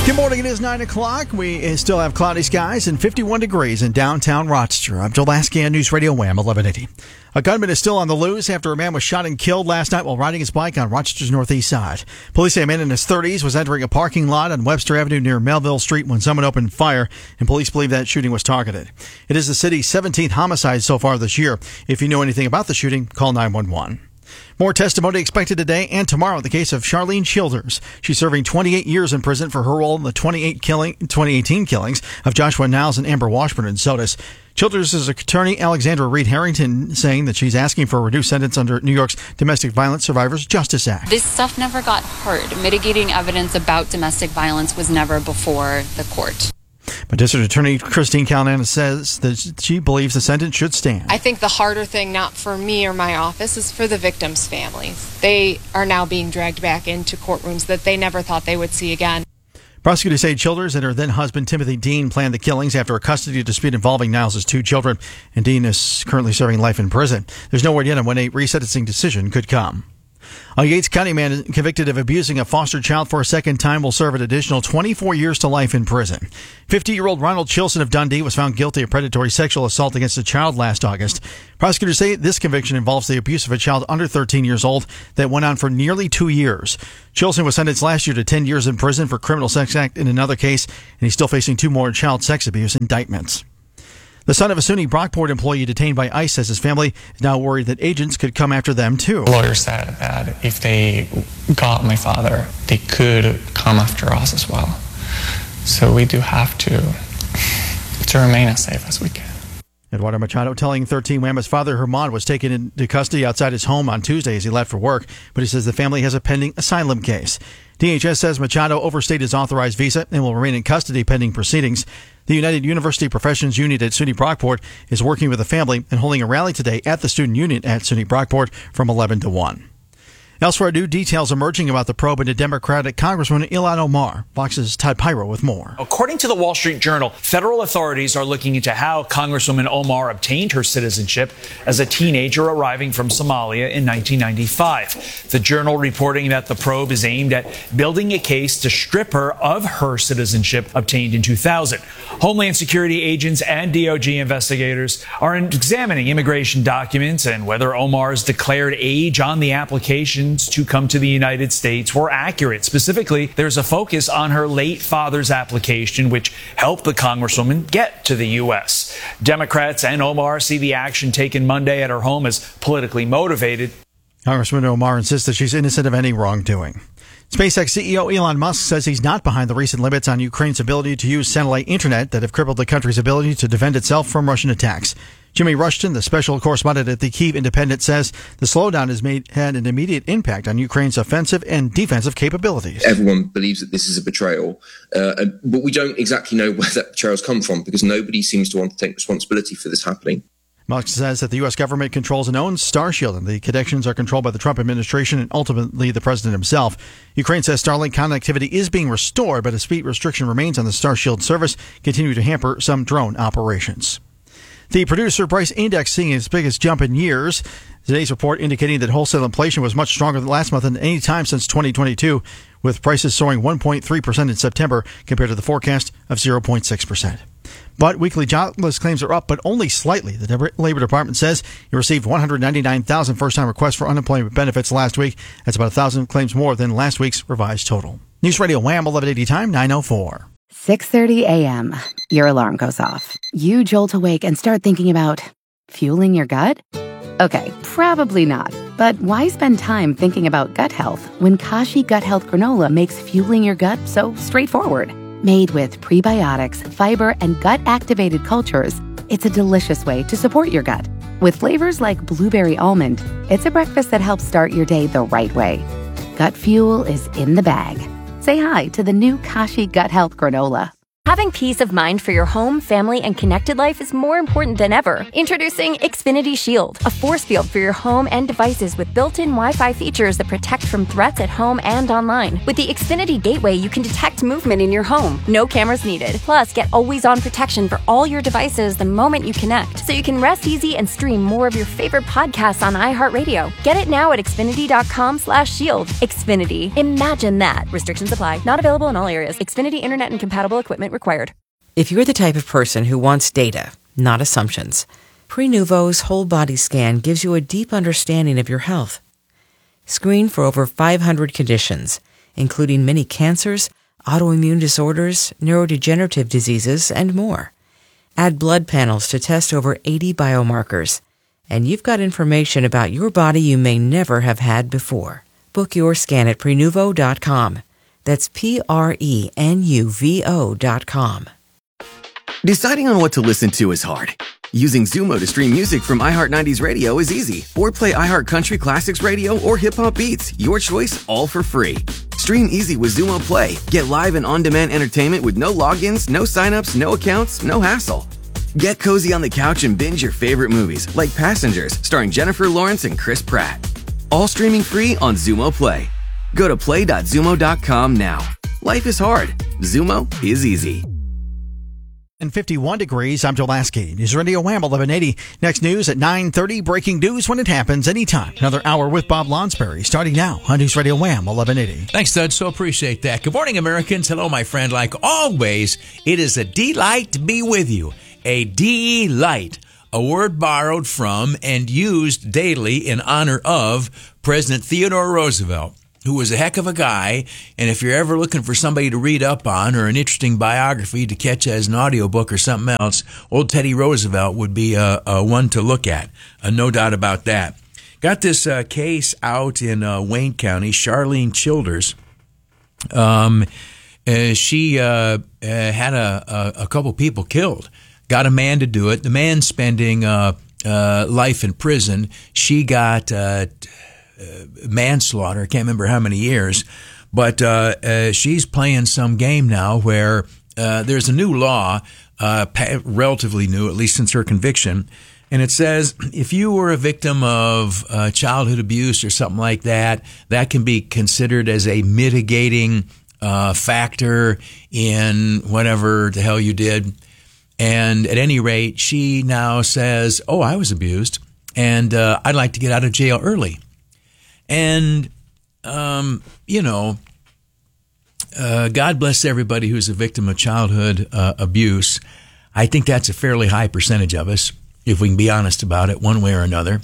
Good morning. It is 9 o'clock. We still have cloudy skies and 51 degrees in downtown Rochester. I'm Joel Lasky on News Radio Wham 1180. A gunman is still on the loose after a man was shot and killed last night while riding his bike on Rochester's northeast side. Police say a man in his 30s was entering a parking lot on Webster Avenue near Melville Street when someone opened fire, and police believe that shooting was targeted. It is the city's 17th homicide so far this year. If you know anything about the shooting, call 911. More testimony expected today and tomorrow in the case of Charlene Childers. She's serving 28 years in prison for her role in the 2018 killings of Joshua Niles and Amber Washburn in Sodus. Childers' attorney, Alexandra Reed Harrington, saying that she's asking for a reduced sentence under New York's Domestic Violence Survivors Justice Act. This stuff never got heard. Mitigating evidence about domestic violence was never before the court. But District Attorney Christine Callanan says that she believes the sentence should stand. I think the harder thing, not for me or my office, is for the victims' families. They are now being dragged back into courtrooms that they never thought they would see again. Prosecutors say Childers and her then-husband Timothy Dean planned the killings after a custody dispute involving Niles' two children, and Dean is currently serving life in prison. There's no word yet on when a resentencing decision could come. A Yates County man convicted of abusing a foster child for a second time will serve an additional 24 years to life in prison. 50-year-old Ronald Chilson of Dundee was found guilty of predatory sexual assault against a child last August. Prosecutors say this conviction involves the abuse of a child under 13 years old that went on for nearly 2 years. Chilson was sentenced last year to 10 years in prison for criminal sex act in another case, and he's still facing 2 more child sex abuse indictments. The son of a SUNY Brockport employee detained by ICE says his family is now worried that agents could come after them, too. Lawyers said that if they got my father, they could come after us as well. So we do have to remain as safe as we can. Eduardo Machado telling 13 Whamma's father Herman was taken into custody outside his home on Tuesday as he left for work, but he says the family has a pending asylum case. DHS says Machado overstayed his authorized visa and will remain in custody pending proceedings. The United University Professions Union at SUNY Brockport is working with the family and holding a rally today at the Student Union at SUNY Brockport from 11 to 1. Elsewhere, new details emerging about the probe into Democratic Congresswoman Ilhan Omar. Fox's Todd Pyro with more. According to the Wall Street Journal, federal authorities are looking into how Congresswoman Omar obtained her citizenship as a teenager arriving from Somalia in 1995. The Journal reporting that the probe is aimed at building a case to strip her of her citizenship obtained in 2000. Homeland Security agents and DOJ investigators are examining immigration documents and whether Omar's declared age on the application to come to the United States were accurate. Specifically, there's a focus on her late father's application, which helped the Congresswoman get to the U.S. Democrats and Omar see the action taken Monday at her home as politically motivated. Congresswoman Omar insists that she's innocent of any wrongdoing. SpaceX CEO Elon Musk says he's not behind the recent limits on Ukraine's ability to use satellite internet that have crippled the country's ability to defend itself from Russian attacks. Jimmy Rushton, the special correspondent at the Kyiv Independent, says the slowdown has had an immediate impact on Ukraine's offensive and defensive capabilities. Everyone believes that this is a betrayal, but we don't exactly know where that betrayal's come from because nobody seems to want to take responsibility for this happening. Musk says that the U.S. government controls and owns Starshield, and the connections are controlled by the Trump administration and ultimately the president himself. Ukraine says Starlink connectivity is being restored, but a speed restriction remains on the Starshield service, continuing to hamper some drone operations. The producer price index seeing its biggest jump in years. Today's report indicating that wholesale inflation was much stronger than last month than any time since 2022, with prices soaring 1.3% in September compared to the forecast of 0.6%. But weekly jobless claims are up, but only slightly. The Labor Department says it received 199,000 first-time requests for unemployment benefits last week. That's about 1,000 claims more than last week's revised total. News Radio Wham, 1180 time, 9:04. 6:30 a.m. Your alarm goes off. You jolt awake and start thinking about fueling your gut? Okay, probably not. But why spend time thinking about gut health when Kashi Gut Health Granola makes fueling your gut so straightforward? Made with prebiotics, fiber, and gut-activated cultures, it's a delicious way to support your gut. With flavors like blueberry almond, it's a breakfast that helps start your day the right way. Gut fuel is in the bag. Say hi to the new Kashi Gut Health Granola. Having peace of mind for your home, family, and connected life is more important than ever. Introducing Xfinity Shield, a force field for your home and devices with built-in Wi-Fi features that protect from threats at home and online. With the Xfinity Gateway, you can detect movement in your home. No cameras needed. Plus, get always-on protection for all your devices the moment you connect, so you can rest easy and stream more of your favorite podcasts on iHeartRadio. Get it now at Xfinity.com/shield. Xfinity. Imagine that. Restrictions apply. Not available in all areas. Xfinity Internet and compatible equipment required. If you're the type of person who wants data, not assumptions, Prenuvo's whole body scan gives you a deep understanding of your health. Screen for over 500 conditions, including many cancers, autoimmune disorders, neurodegenerative diseases, and more. Add blood panels to test over 80 biomarkers, and you've got information about your body you may never have had before. Book your scan at Prenuvo.com. That's Prenuvo.com. Deciding on what to listen to is hard. Using Zumo to stream music from iHeart 90s Radio is easy. Or play iHeart Country Classics Radio or Hip Hop Beats. Your choice, all for free. Stream easy with Zumo Play. Get live and on-demand entertainment with no logins, no signups, no accounts, no hassle. Get cozy on the couch and binge your favorite movies, like Passengers, starring Jennifer Lawrence and Chris Pratt. All streaming free on Zumo Play. Go to play.zumo.com now. Life is hard. Zumo is easy. And 51 degrees. I'm Joe Lasky. News Radio Wham 1180. Next news at 9:30. Breaking news when it happens anytime. Another hour with Bob Lonsberry starting now on News Radio Wham 1180. Thanks, Dud. So appreciate that. Good morning, Americans. Hello, my friend. Like always, it is a delight to be with you. A delight. A word borrowed from and used daily in honor of President Theodore Roosevelt, who was a heck of a guy. And if you're ever looking for somebody to read up on or an interesting biography to catch as an audiobook or something else, old Teddy Roosevelt would be a one to look at. No doubt about that. Got this case out in Wayne County. Charlene Childers. She had a couple people killed. Got a man to do it. The man's spending life in prison. She got manslaughter. I can't remember how many years, but she's playing some game now where there's a new law, relatively new, at least since her conviction, and it says if you were a victim of childhood abuse or something like that, that can be considered as a mitigating factor in whatever the hell you did. And at any rate, she now says, oh, I was abused, and I'd like to get out of jail early. And, God bless everybody who's a victim of childhood abuse. I think that's a fairly high percentage of us, if we can be honest about it, one way or another.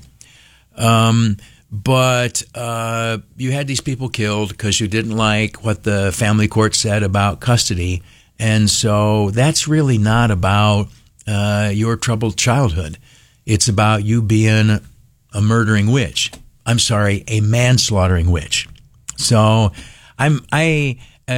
But you had these people killed because you didn't like what the family court said about custody. And so that's really not about your troubled childhood. It's about you being a murdering witch. I'm sorry, a manslaughtering witch. So I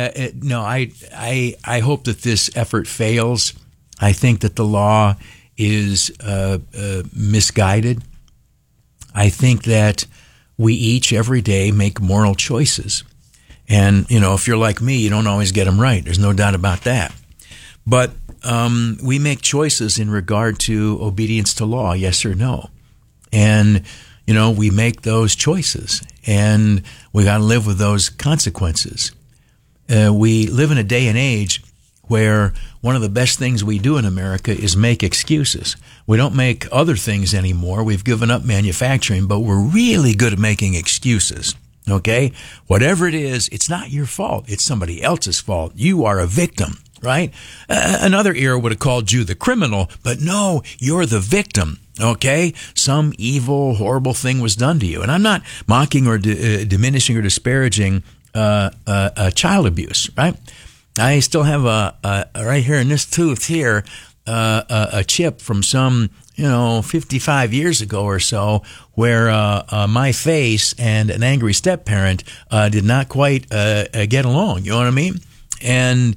hope that this effort fails. I think that the law is misguided. I think that we each every day make moral choices. And, if you're like me, you don't always get them right. There's no doubt about that. But we make choices in regard to obedience to law, yes or no. And, we make those choices. And we got to live with those consequences. We live in a day and age where one of the best things we do in America is make excuses. We don't make other things anymore. We've given up manufacturing, but we're really good at making excuses. Okay? Whatever it is, it's not your fault. It's somebody else's fault. You are a victim, right? Another era would have called you the criminal, but no, you're the victim. Okay? Some evil, horrible thing was done to you. And I'm not mocking or diminishing or disparaging child abuse, right? I still have right here in this tooth here, a chip from some 55 years ago or so, where my face and an angry step-parent did not quite get along. You know what I mean? And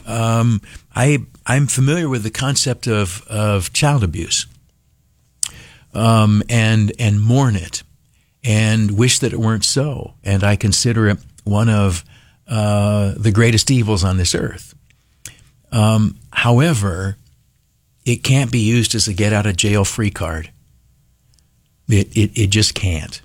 I'm familiar with the concept of child abuse, and mourn it, and wish that it weren't so. And I consider it one of the greatest evils on this earth. However, it can't be used as a get-out-of-jail-free card. It just can't.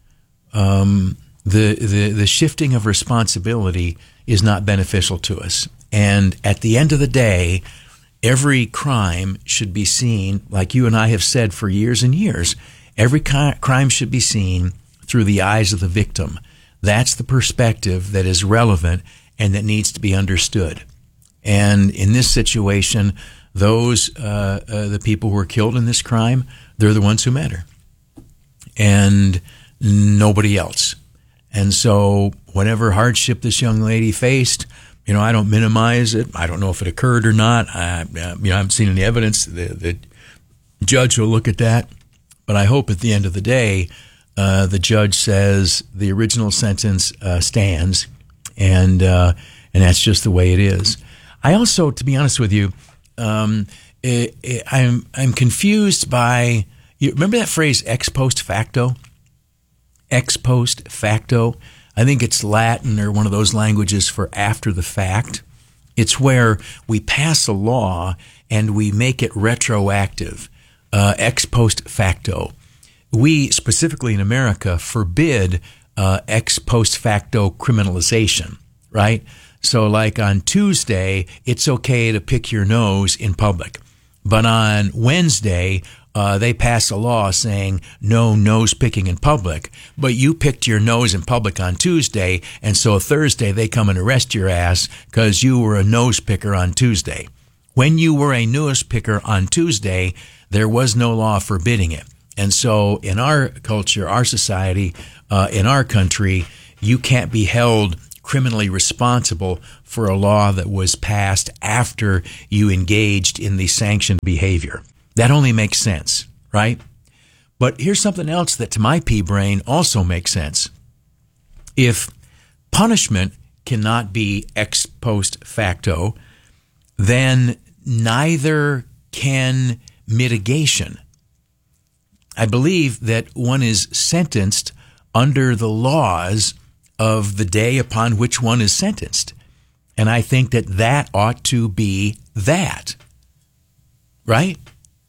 The shifting of responsibility is not beneficial to us. And at the end of the day, every crime should be seen, like you and I have said for years and years, every crime should be seen through the eyes of the victim. That's the perspective that is relevant and that needs to be understood. And in this situation, those the people who were killed in this crime, they're the ones who matter, and nobody else. And so whatever hardship this young lady faced, I don't minimize it. I don't know if it occurred or not. I haven't seen any evidence. The judge will look at that. But I hope at the end of the day, the judge says the original sentence stands, and that's just the way it is. I also, to be honest with you, I'm confused by, you remember that phrase ex post facto? Ex post facto. I think it's Latin or one of those languages for after the fact. It's where we pass a law and we make it retroactive, ex post facto. We, specifically in America, forbid ex post facto criminalization, right? So like on Tuesday, it's okay to pick your nose in public. But on Wednesday, they pass a law saying no nose picking in public. But you picked your nose in public on Tuesday, and so Thursday they come and arrest your ass because you were a nose picker on Tuesday. When you were a nose picker on Tuesday, there was no law forbidding it. And so in our culture, our society, in our country, you can't be held criminally responsible for a law that was passed after you engaged in the sanctioned behavior. That only makes sense, right? But here's something else that to my pea brain also makes sense. If punishment cannot be ex post facto, then neither can mitigation. I believe that one is sentenced under the laws of the day upon which one is sentenced. And I think that ought to be that. Right?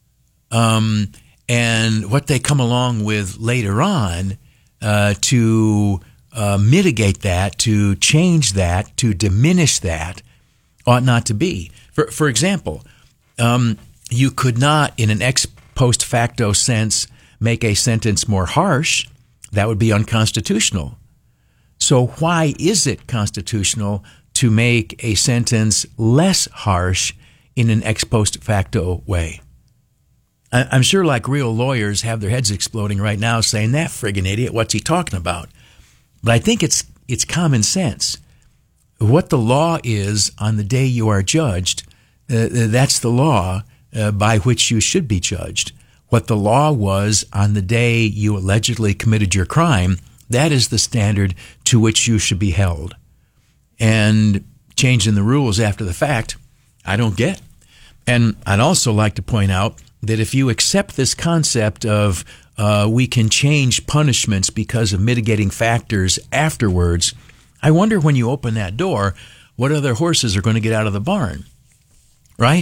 And what they come along with later on to mitigate that, to change that, to diminish that, ought not to be. For example, you could not, in an ex post facto sense, make a sentence more harsh. That would be unconstitutional. So why is it constitutional to make a sentence less harsh in an ex post facto way? I'm sure like real lawyers have their heads exploding right now saying, that friggin' idiot, what's he talking about? But I think it's common sense. What the law is on the day you are judged, that's the law by which you should be judged. What the law was on the day you allegedly committed your crime, that is the standard to which you should be held. And changing the rules after the fact, I don't get. And I'd also like to point out that if you accept this concept of we can change punishments because of mitigating factors afterwards, I wonder when you open that door, what other horses are going to get out of the barn, right?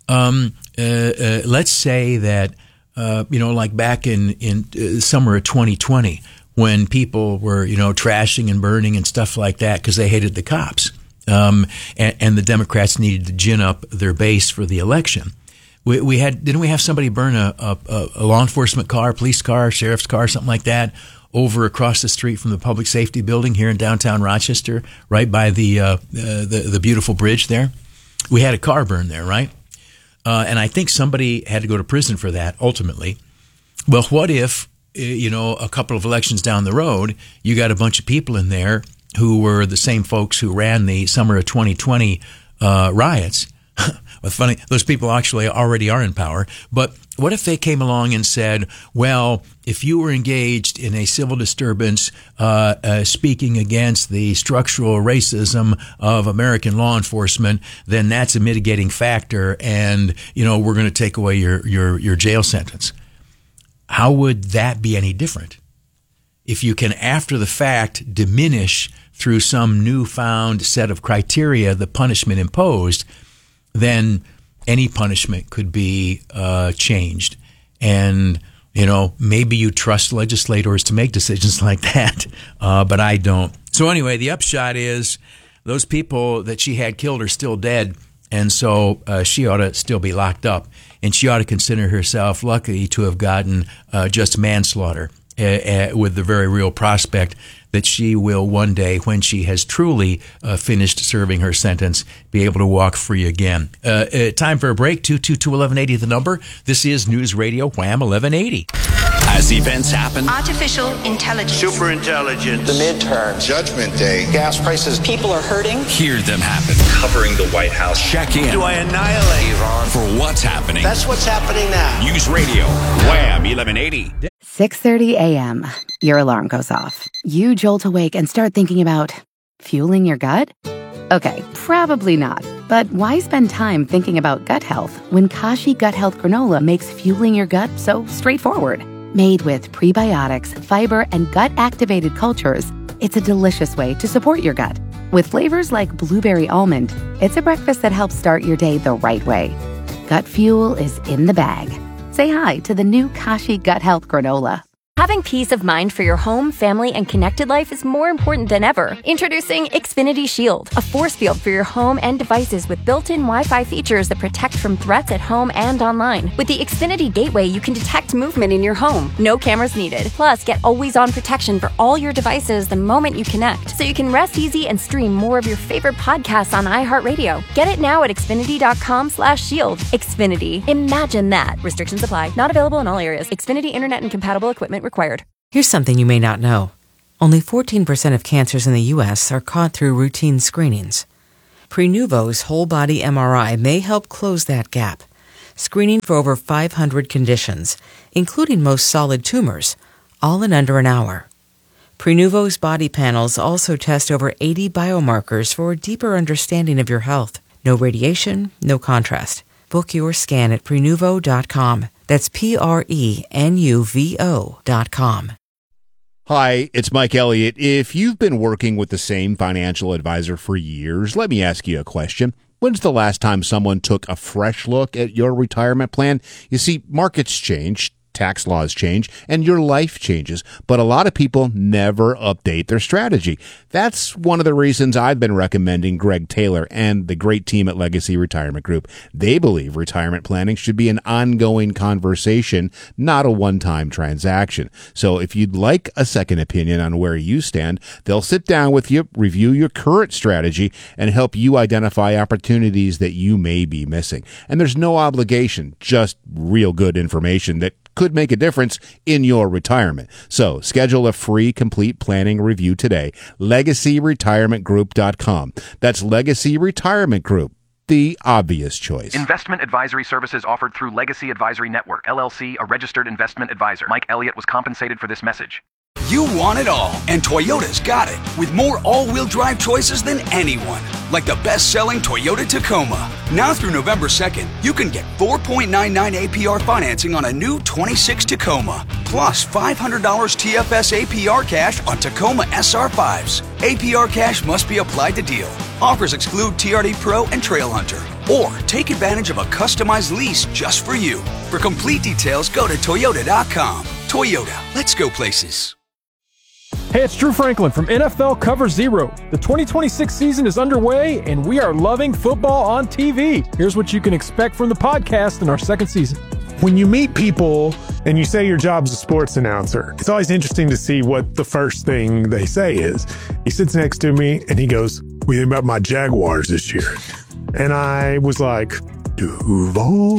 Let's say that, like back in summer of 2020, when people were, trashing and burning and stuff like that because they hated the cops. And the Democrats needed to gin up their base for the election. Didn't we have somebody burn a law enforcement car, police car, sheriff's car, something like that, over across the street from the public safety building here in downtown Rochester, right by the beautiful bridge there? We had a car burn there, right? And I think somebody had to go to prison for that ultimately. Well, what if, a couple of elections down the road, you got a bunch of people in there who were the same folks who ran the summer of 2020 riots? Well, funny, those people actually already are in power. But what if they came along and said, well, if you were engaged in a civil disturbance speaking against the structural racism of American law enforcement, then that's a mitigating factor, and we're going to take away your jail sentence. How would that be any different? If you can, after the fact, diminish through some newfound set of criteria the punishment imposed, then any punishment could be changed. And, maybe you trust legislators to make decisions like that, but I don't. So anyway, the upshot is those people that she had killed are still dead, and so she ought to still be locked up. And she ought to consider herself lucky to have gotten just manslaughter, with the very real prospect that she will one day, when she has truly finished serving her sentence, be able to walk free again. Time for a break. 222-1180 the number. This is News Radio Wham 1180. As events happen, artificial intelligence, superintelligence, the midterm, Judgment Day, gas prices, people are hurting. Hear them happen. covering the White House. Check in. Do I annihilate Iran? For what's happening. That's what's happening now. News Radio Wham 1180. 6:30 a.m. Your alarm goes off. You jolt awake and start thinking about fueling your gut? Okay, probably not. But why spend time thinking about gut health when Kashi Gut Health Granola makes fueling your gut so straightforward? Made with prebiotics, fiber, and gut-activated cultures, it's a delicious way to support your gut. With flavors like blueberry almond, it's a breakfast that helps start your day the right way. Gut fuel is in the bag. Say hi to the new Kashi Gut Health Granola. Having peace of mind for your home, family, and connected life is more important than ever. Introducing Xfinity Shield, a force field for your home and devices with built-in Wi-Fi features that protect from threats at home and online. With the Xfinity Gateway, you can detect movement in your home. No cameras needed. Plus, get always-on protection for all your devices the moment you connect, so you can rest easy and stream more of your favorite podcasts on iHeartRadio. Get it now at Xfinity.com/shield. Xfinity. Imagine that. Restrictions apply. Not available in all areas. Xfinity Internet and compatible equipment required. Here's something you may not know. Only 14% of cancers in the U.S. are caught through routine screenings. Prenuvo's whole-body MRI may help close that gap, screening for over 500 conditions, including most solid tumors, all in under an hour. Prenuvo's body panels also test over 80 biomarkers for a deeper understanding of your health. No radiation, no contrast. Book your scan at Prenuvo.com. That's Prenuvo.com. Hi, it's Mike Elliott. If you've been working with the same financial advisor for years, let me ask you a question. When's the last time someone took a fresh look at your retirement plan? You see, markets change, tax laws change, and your life changes, but a lot of people never update their strategy. That's one of the reasons I've been recommending Greg Taylor and the great team at Legacy Retirement Group. They believe retirement planning should be an ongoing conversation, not a one-time transaction. So if you'd like a second opinion on where you stand, they'll sit down with you, review your current strategy, and help you identify opportunities that you may be missing. And there's no obligation, just real good information that could make a difference in your retirement. So schedule a free complete planning review today. LegacyRetirementGroup.com. That's Legacy Retirement Group, the obvious choice. Investment advisory services offered through Legacy Advisory Network, LLC, a registered investment advisor. Mike Elliott was compensated for this message. You want it all, and Toyota's got it, with more all-wheel drive choices than anyone. Like the best-selling Toyota Tacoma. Now through November 2nd, you can get 4.99 APR financing on a new 26 Tacoma, plus $500 TFS APR cash on Tacoma SR5s. APR cash must be applied to deal. Offers exclude TRD Pro and Trail Hunter. Or take advantage of a customized lease just for you. For complete details, go to Toyota.com. Toyota, let's go places. Hey, it's Drew Franklin from NFL Cover Zero. The 2026 season is underway, and we are loving football on TV. Here's what you can expect from the podcast in our second season. When you meet people and you say your job's a sports announcer, it's always interesting to see what the first thing they say is. He sits next to me, and he goes, "What do you think about my Jaguars this year?" And I was like, Duval.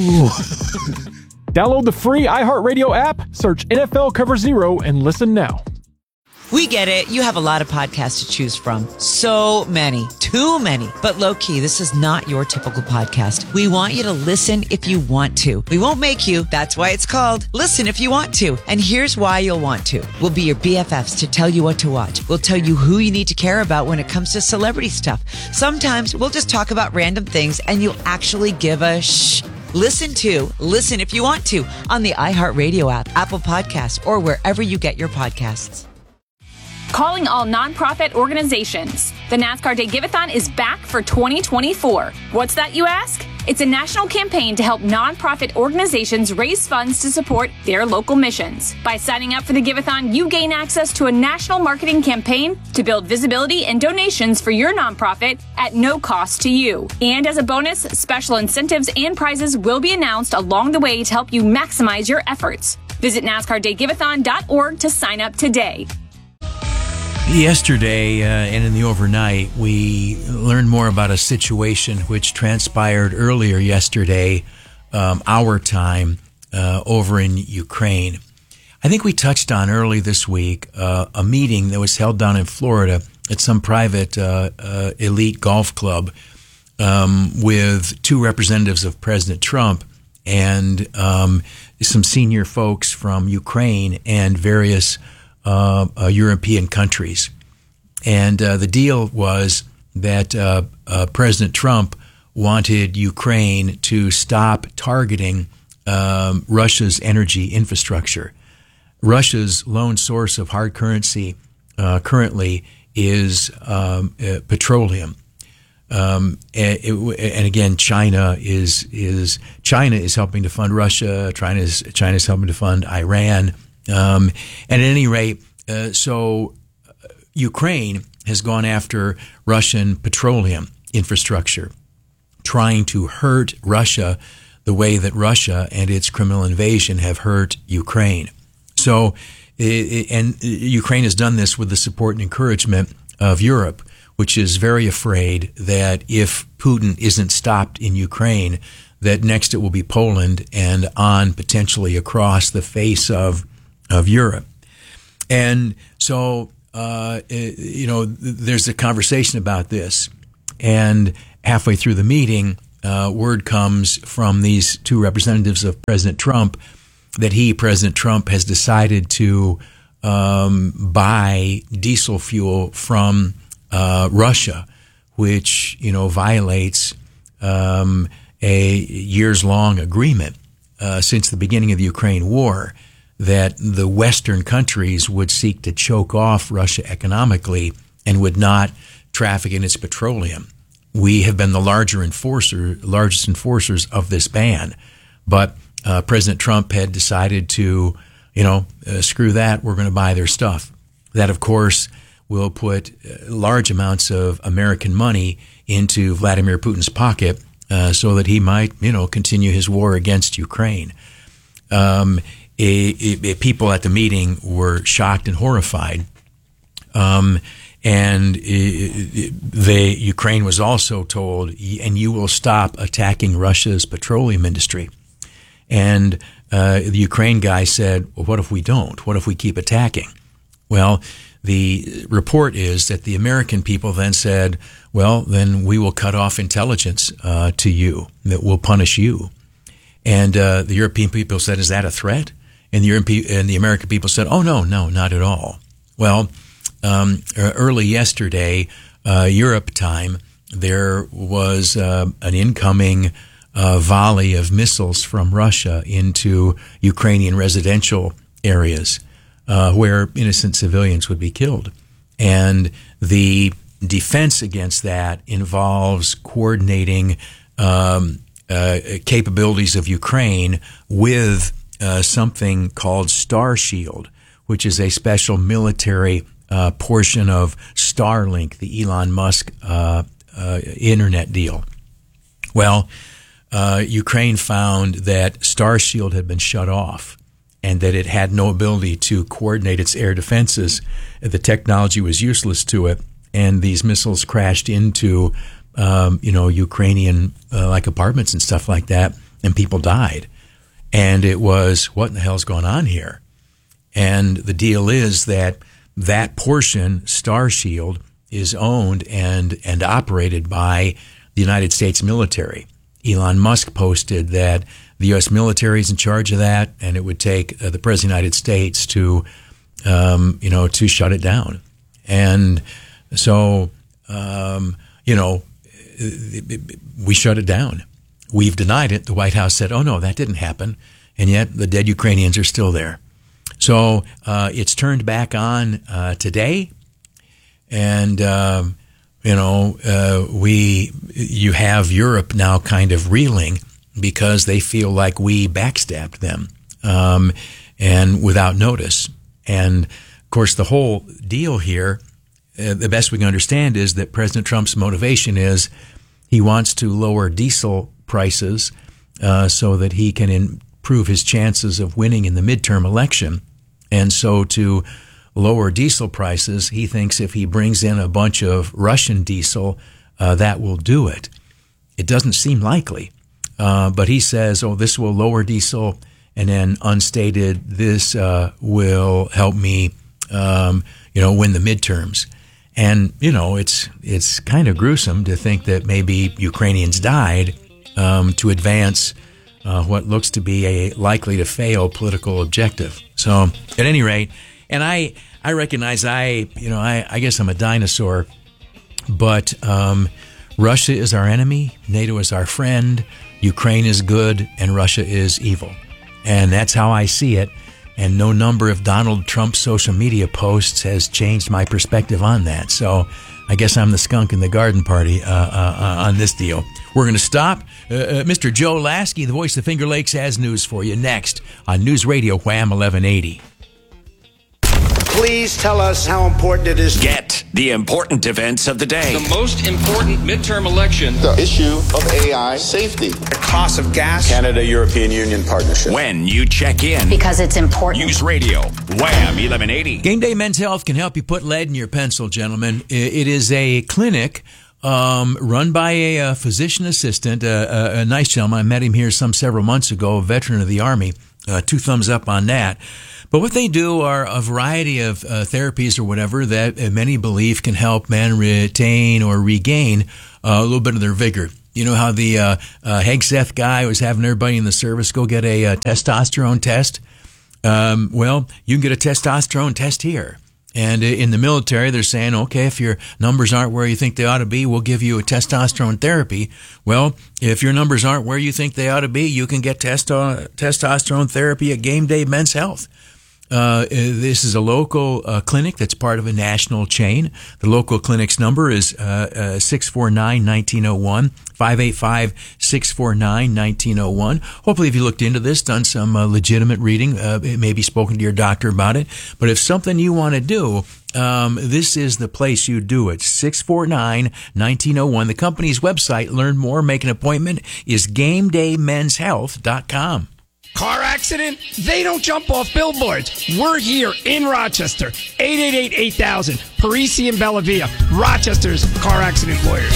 Download the free iHeartRadio app, search NFL Cover Zero, and listen now. We get it. You have a lot of podcasts to choose from. So many. Too many. But low-key, this is not your typical podcast. We want you to listen if you want to. We won't make you. That's why it's called Listen If You Want To. And here's why you'll want to. We'll be your BFFs to tell you what to watch. We'll tell you who you need to care about when it comes to celebrity stuff. Sometimes we'll just talk about random things and you'll actually give a shh. Listen If You Want To on the iHeartRadio app, Apple Podcasts, or wherever you get your podcasts. Calling all nonprofit organizations. The NASCAR Day Give-A-thon is back for 2024. What's that, you ask? It's a national campaign to help nonprofit organizations raise funds to support their local missions. By signing up for the Giveathon, you gain access to a national marketing campaign to build visibility and donations for your nonprofit at no cost to you. And as a bonus, special incentives and prizes will be announced along the way to help you maximize your efforts. Visit NASCARDayGiveathon.org to sign up today. Yesterday and in the overnight, we learned more about a situation which transpired earlier yesterday, our time, over in Ukraine. I think we touched on early this week a meeting that was held down in Florida at some private elite golf club with two representatives of President Trump and some senior folks from Ukraine and various European countries. And the deal was that President Trump wanted Ukraine to stop targeting Russia's energy infrastructure. Russia's lone source of hard currency currently is petroleum. And again, China is helping to fund Russia. China's helping to fund Iran. And at any rate, so Ukraine has gone after Russian petroleum infrastructure, trying to hurt Russia the way that Russia and its criminal invasion have hurt Ukraine. So, and Ukraine has done this with the support and encouragement of Europe, which is very afraid that if Putin isn't stopped in Ukraine, that next it will be Poland and on potentially across the face of Europe. And so, there's a conversation about this. And halfway through the meeting, word comes from these two representatives of President Trump that President Trump, has decided to buy diesel fuel from Russia, which, violates a years-long agreement since the beginning of the Ukraine war, that the Western countries would seek to choke off Russia economically and would not traffic in its petroleum. We have been the largest enforcers of this ban, but President Trump had decided to, screw that, we're going to buy their stuff. That, of course, will put large amounts of American money into Vladimir Putin's pocket so that he might, continue his war against Ukraine. People at the meeting were shocked and horrified. Ukraine was also told, and you will stop attacking Russia's petroleum industry. And the Ukraine guy said, well, what if we don't? What if we keep attacking? Well, the report is that the American people then said, well, then we will cut off intelligence to you, that will punish you. And the European people said, is that a threat? And the American people said, oh, no, not at all. Well, early yesterday, Europe time, there was an incoming volley of missiles from Russia into Ukrainian residential areas where innocent civilians would be killed. And the defense against that involves coordinating capabilities of Ukraine with something called Starshield, which is a special military portion of Starlink, the Elon Musk internet deal. Well, Ukraine found that Starshield had been shut off and that it had no ability to coordinate its air defenses. The technology was useless to it, and these missiles crashed into Ukrainian like apartments and stuff like that, and people died. And it was, what in the hell's going on here? And the deal is that portion, Starshield, is owned and operated by the United States military. Elon Musk posted that the U.S. military is in charge of that, and it would take the President of the United States to shut it down. And so, we shut it down. We've denied it. The White House said, oh, no, that didn't happen. And yet the dead Ukrainians are still there. So it's turned back on today. And you have Europe now kind of reeling because they feel like we backstabbed them, and without notice. And of course, the whole deal here, the best we can understand, is that President Trump's motivation is he wants to lower diesel prices so that he can improve his chances of winning in the midterm election. And so to lower diesel prices, he thinks if he brings in a bunch of Russian diesel, that will do it. It doesn't seem likely, but he says, this will lower diesel, and then unstated, this will help me, win the midterms. And, it's kind of gruesome to think that maybe Ukrainians died to advance what looks to be a likely to fail political objective. So, at any rate, and I recognize I guess I'm a dinosaur, but Russia is our enemy, NATO is our friend, Ukraine is good, and Russia is evil. And that's how I see it. And no number of Donald Trump's social media posts has changed my perspective on that. So I guess I'm the skunk in the garden party on this deal. We're going to stop. Mr. Joe Lasky, the voice of Finger Lakes, has news for you next on News Radio Wham 1180. Please tell us how important it is. Get the important events of the day. The most important midterm election. The issue of AI safety. The cost of gas. Canada-European Union partnership. When you check in. Because it's important. News Radio, Wham 1180. Game Day Men's Health can help you put lead in your pencil, gentlemen. It is a clinic run by a physician assistant, a nice gentleman. I met him here several months ago, a veteran of the Army. 2 thumbs up on that. But what they do are a variety of therapies or whatever that many believe can help men retain or regain a little bit of their vigor. You know how the Hegseth guy was having everybody in the service go get a testosterone test? Well, you can get a testosterone test here. And in the military, they're saying, okay, if your numbers aren't where you think they ought to be, we'll give you a testosterone therapy. Well, if your numbers aren't where you think they ought to be, you can get testosterone therapy at Game Day Men's Health. This is a local clinic that's part of a national chain. The local clinic's number is 649-1901, 585-649-1901. Hopefully, if you looked into this, done some legitimate reading, maybe spoken to your doctor about it. But if something you want to do, this is the place you do it. 649-1901. The company's website, learn more, make an appointment, is GameDayMen'sHealth.com. Car accident? They don't jump off billboards. We're here in Rochester. 888-8000. Parisi and Bellavia. Rochester's car accident lawyers.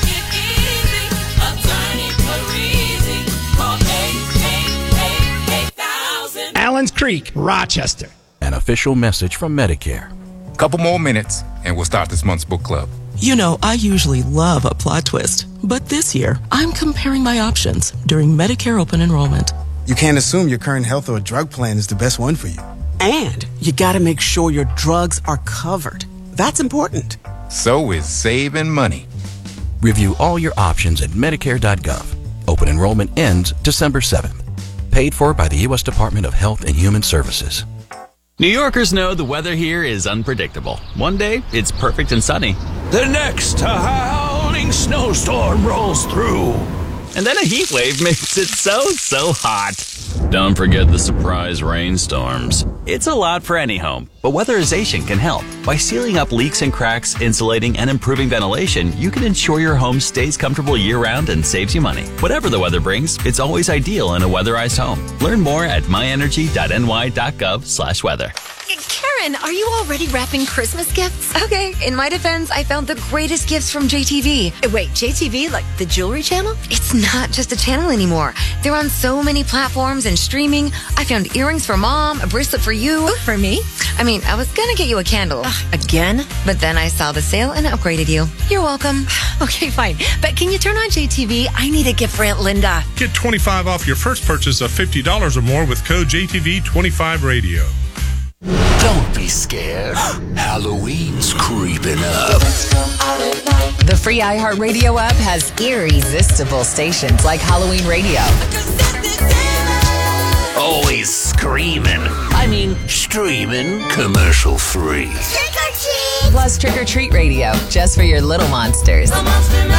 Allen's Creek, Rochester. An official message from Medicare. Couple more minutes, and we'll start this month's book club. You know, I usually love a plot twist, but this year, I'm comparing my options during Medicare open enrollment. You can't assume your current health or drug plan is the best one for you. And you gotta make sure your drugs are covered. That's important. So is saving money. Review all your options at Medicare.gov. Open enrollment ends December 7th. Paid for by the U.S. Department of Health and Human Services. New Yorkers know the weather here is unpredictable. One day, it's perfect and sunny. The next howling snowstorm rolls through. And then a heat wave makes it so hot. Don't forget the surprise rainstorms. It's a lot for any home, but weatherization can help. By sealing up leaks and cracks, insulating, and improving ventilation, you can ensure your home stays comfortable year-round and saves you money. Whatever the weather brings, it's always ideal in a weatherized home. Learn more at myenergy.ny.gov/weather. Karen, are you already wrapping Christmas gifts? Okay, in my defense, I found the greatest gifts from JTV. Wait, JTV? Like the jewelry channel? It's not just a channel anymore. They're on so many platforms and streaming. I found earrings for Mom, a bracelet for you. Ooh, for me? I mean, I was gonna get you a candle. Again? But then I saw the sale and upgraded you. You're welcome. Okay, fine. But can you turn on JTV? I need a gift for Aunt Linda. Get 25 off your first purchase of $50 or more with code JTV25Radio. Don't be scared. Halloween's creeping up. The free iHeartRadio app has irresistible stations like Halloween Radio, Always screaming. I mean, streaming commercial free. Trick or treat! Plus Trick or Treat Radio, just for your little monsters. And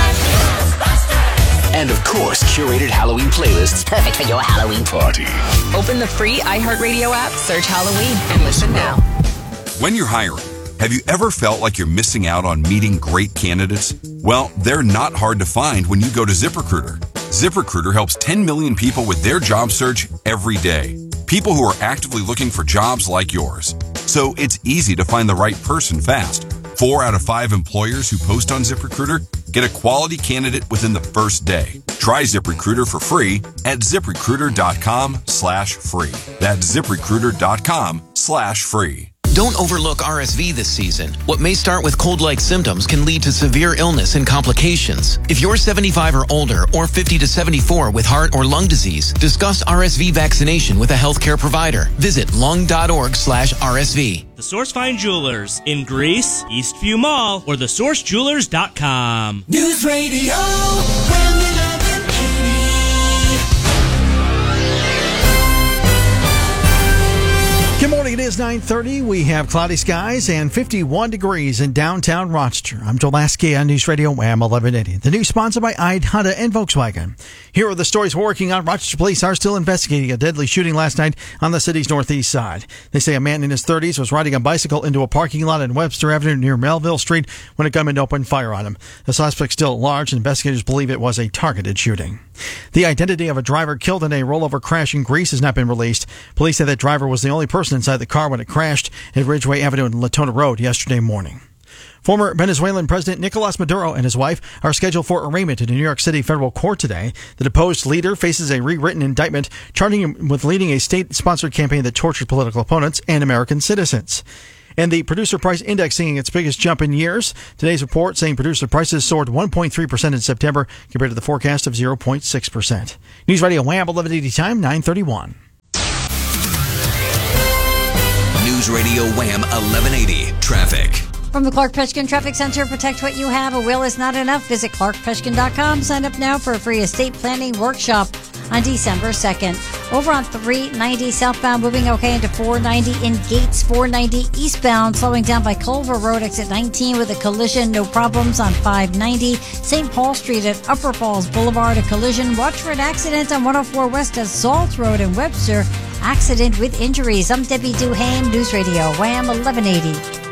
of course, curated Halloween playlists perfect for your Halloween party. Open the free iHeartRadio app, search Halloween, and listen now. When you're hiring, have you ever felt like you're missing out on meeting great candidates? Well, they're not hard to find when you go to ZipRecruiter. ZipRecruiter helps 10 million people with their job search every day. People who are actively looking for jobs like yours. So it's easy to find the right person fast. 4 out of 5 employers who post on ZipRecruiter get a quality candidate within the first day. Try ZipRecruiter for free at ZipRecruiter.com/free. That's ZipRecruiter.com/free. Don't overlook RSV this season. What may start with cold-like symptoms can lead to severe illness and complications. If you're 75 or older or 50 to 74 with heart or lung disease, discuss RSV vaccination with a healthcare provider. Visit lung.org/RSV. The Source Fine Jewelers in Greece, Eastview Mall, or thesourcejewelers.com. News Radio. Good morning. It is 9:30. We have cloudy skies and 51 degrees in downtown Rochester. I'm Joel Lasky on News Radio WHAM 1180. The news sponsored by Ide, Honda, and Volkswagen. Here are the stories we're working on. Rochester police are still investigating a deadly shooting last night on the city's northeast side. They say a man in his 30s was riding a bicycle into a parking lot on Webster Avenue near Melville Street when a gunman opened fire on him. The suspect still at large. Investigators believe it was a targeted shooting. The identity of a driver killed in a rollover crash in Greece has not been released. Police say that driver was the only person inside the car when it crashed at Ridgeway Avenue and Latona Road yesterday morning. Former Venezuelan President Nicolas Maduro and his wife are scheduled for arraignment in a New York City federal court today. The deposed leader faces a rewritten indictment charging him with leading a state-sponsored campaign that tortured political opponents and American citizens. And the producer price index seeing its biggest jump in years. Today's report saying producer prices soared 1.3% in September compared to the forecast of 0.6%. News Radio WHAM 1180 time, 9:31. News Radio WHAM 1180 traffic. From the Clark Peshkin Traffic Center, protect what you have. A will is not enough. Visit clarkpeshkin.com. Sign up now for a free estate planning workshop on December 2nd. Over on 390 southbound, moving okay into 490 in Gates, 490 eastbound, slowing down by Culver Road, exit 19 with a collision. No problems on 590. St. Paul Street at Upper Falls Boulevard, a collision. Watch for an accident on 104 West at Salt Road in Webster. Accident with injuries. I'm Debbie Duhane, News Radio WHAM 1180.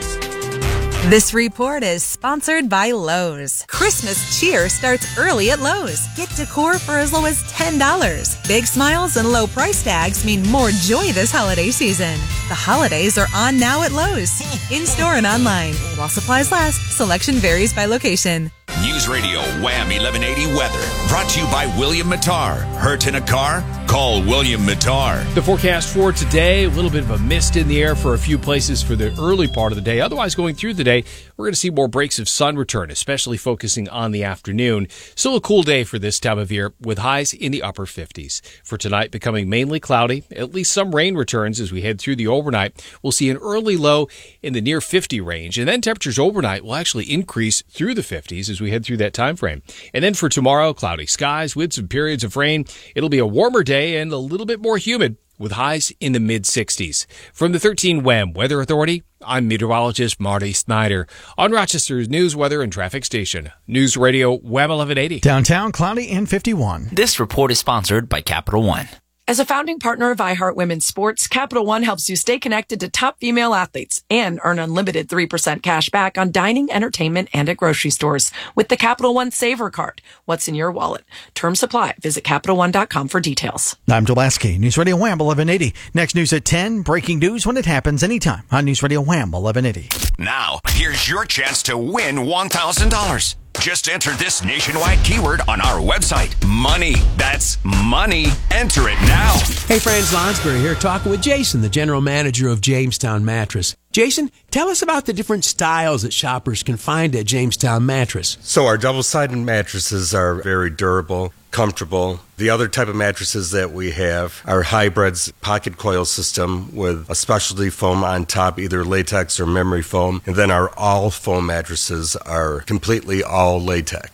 This report is sponsored by Lowe's. Christmas cheer starts early at Lowe's. Get decor for as low as $10. Big smiles and low price tags mean more joy this holiday season. The holidays are on now at Lowe's. In-store and online. While supplies last, selection varies by location. News Radio WHAM 1180 weather. Brought to you by William Mattar. Hurt in a car? Call William Mattar. The forecast for today, a little bit of a mist in the air for a few places for the early part of the day. Otherwise, going through the day, we're going to see more breaks of sun return, especially focusing on the afternoon. Still a cool day for this time of year with highs in the upper 50s. For tonight, becoming mainly cloudy. At least some rain returns as we head through the overnight. We'll see an early low in the near 50 range, and then temperatures overnight will actually increase through the 50s as we head through that time frame. And then for tomorrow, cloudy skies with some periods of rain. It'll be a warmer day and a little bit more humid with highs in the mid-60s. From the 13 WHAM Weather Authority, I'm meteorologist Marty Snyder on Rochester's news, weather, and traffic station. News Radio WHAM 1180. Downtown, cloudy and 51. This report is sponsored by Capital One. As a founding partner of iHeart Women's Sports, Capital One helps you stay connected to top female athletes and earn unlimited 3% cash back on dining, entertainment, and at grocery stores with the Capital One Saver Card. What's in your wallet? Terms apply. Visit CapitalOne.com for details. I'm Dulaski, News Radio WHAM 1180. Next news at 10. Breaking news when it happens anytime on News Radio WHAM 1180. Now, here's your chance to win $1,000. Just enter this nationwide keyword on our website. Money. That's money. Enter it now. Hey, Franz Lonsberry here, talking with Jason, the general manager of Jamestown Mattress. Jason, tell us about the different styles that shoppers can find at Jamestown Mattress. So our double-sided mattresses are very durable, comfortable. The other type of mattresses that we have are hybrids, pocket coil system with a specialty foam on top, either latex or memory foam. And then our all foam mattresses are completely all latex.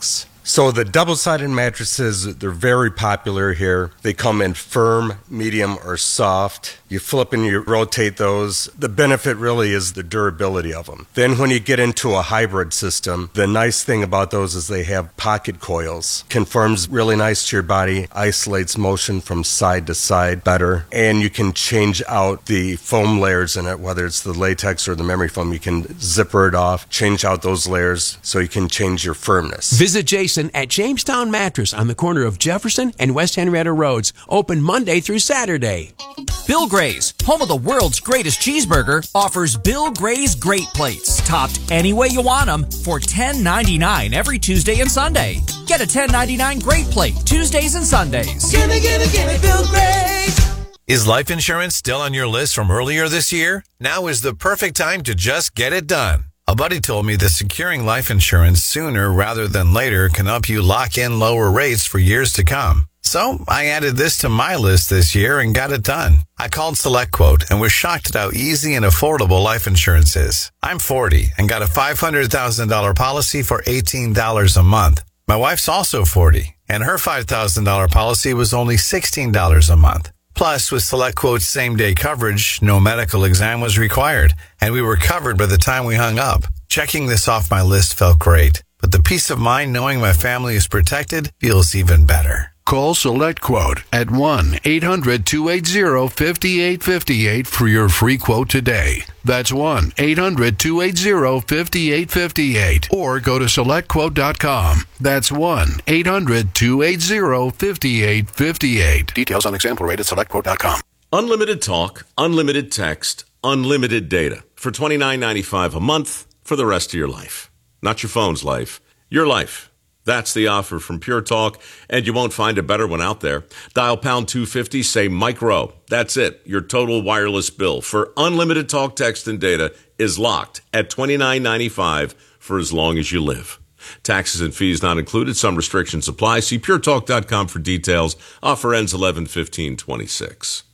So the double-sided mattresses, they're very popular here. They come in firm, medium, or soft. You flip and you rotate those. The benefit really is the durability of them. Then when you get into a hybrid system, the nice thing about those is they have pocket coils. Conforms really nice to your body, isolates motion from side to side better, and you can change out the foam layers in it, whether it's the latex or the memory foam. You can zipper it off, change out those layers so you can change your firmness. Visit Jason at Jamestown Mattress on the corner of Jefferson and West Henrietta Roads. Open Monday through Saturday. Bill Gray's, home of the world's greatest cheeseburger, offers Bill Gray's Great Plates, topped any way you want them, for $10.99 every Tuesday and Sunday. Get a $10.99 Great Plate Tuesdays and Sundays. Gimme Bill Gray's. Is life insurance still on your list from earlier this year? Now is the perfect time to just get it done. A buddy told me that securing life insurance sooner rather than later can help you lock in lower rates for years to come. So I added this to my list this year and got it done. I called SelectQuote and was shocked at how easy and affordable life insurance is. I'm 40 and got a $500,000 policy for $18 a month. My wife's also 40 and her $5,000 policy was only $16 a month. Plus, with SelectQuote's same-day coverage, no medical exam was required, and we were covered by the time we hung up. Checking this off my list felt great, but the peace of mind knowing my family is protected feels even better. Call SelectQuote at 1-800-280-5858 for your free quote today. That's 1-800-280-5858. Or go to SelectQuote.com. That's 1-800-280-5858. Details on example rate at SelectQuote.com. Unlimited talk, unlimited text, unlimited data for $29.95 a month for the rest of your life. Not your phone's life, your life. That's the offer from Pure Talk, and you won't find a better one out there. Dial pound 250, say Mike Rowe. That's it. Your total wireless bill for unlimited talk, text, and data is locked at $29.95 for as long as you live. Taxes and fees not included. Some restrictions apply. See puretalk.com for details. Offer ends 11/15/26.